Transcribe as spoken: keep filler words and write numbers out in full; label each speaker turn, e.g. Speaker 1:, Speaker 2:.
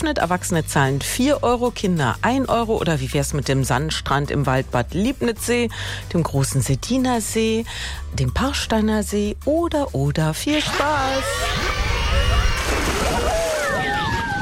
Speaker 1: geöffnet. Erwachsene zahlen vier Euro, Kinder ein Euro. Oder wie wär's mit dem Sandstrand im Waldbad Liebnitzsee, dem großen Seddiner See, dem Parsteiner See oder, oder. Viel Spaß!